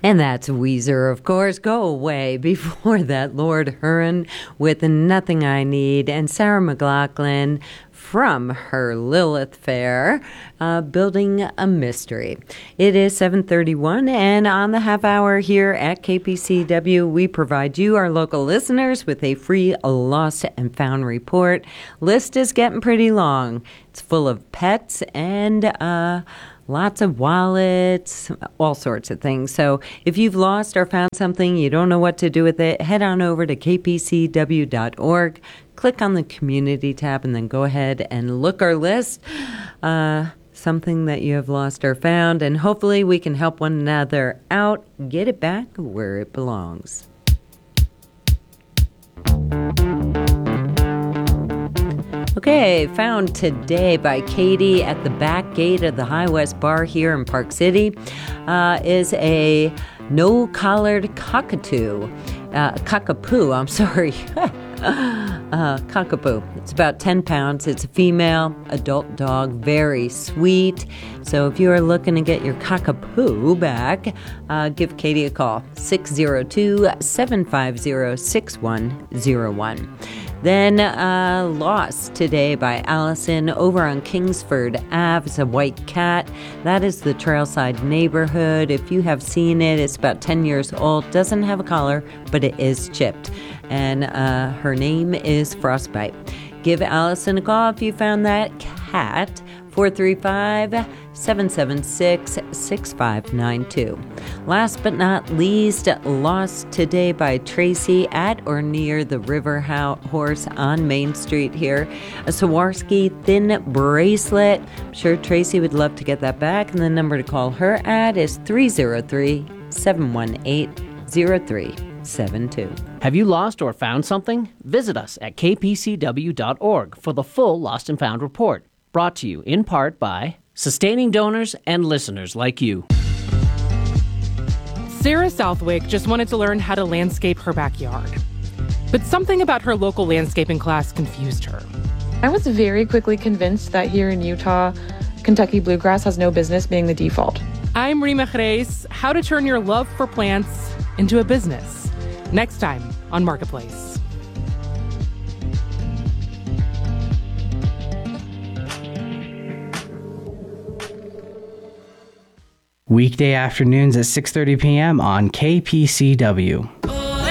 And that's Weezer, of course. Go away. Before that, Lord Huron with Nothing I Need, and Sarah McLachlan from her Lilith Fair, Building a Mystery. It is 7:31, and on the half hour here at KPCW, we provide you, our local listeners, with a free lost and found report. List is getting pretty long. It's full of pets and lots of wallets, all sorts of things. So if you've lost or found something, you don't know what to do with it, head on over to kpcw.org, click on the community tab, and then go ahead and look our list. Something that you have lost or found, and hopefully we can help one another out, get it back where it belongs. Okay, found today by Katie at the back gate of the High West Bar here in Park City is a no-collared cockapoo. Cockapoo. It's about 10 pounds. It's a female adult dog, very sweet. So if you are looking to get your cockapoo back, give Katie a call, 602-750-6101. Then Lost today by Allison over on Kingsford Ave. It's a white cat. That is the Trailside neighborhood. If you have seen it, it's about 10 years old. Doesn't have a collar, but it is chipped. And her name is Frostbite. Give Allison a call if you found that cat. 435-776-6592. Last but not least, Lost today by Tracy at or near the River Horse on Main Street here. A Swarovski thin bracelet. I'm sure Tracy would love to get that back. And the number to call her at is 303-718-0372. Have you lost or found something? Visit us at kpcw.org for the full Lost and Found report. Brought to you in part by sustaining donors and listeners like you. Sarah Southwick just wanted to learn how to landscape her backyard. But something about her local landscaping class confused her. I was very quickly convinced that here in Utah, Kentucky bluegrass has no business being the default. I'm Rima Jerez. How to turn your love for plants into a business. Next time on Marketplace. Weekday afternoons at 6:30 p.m. on KPCW.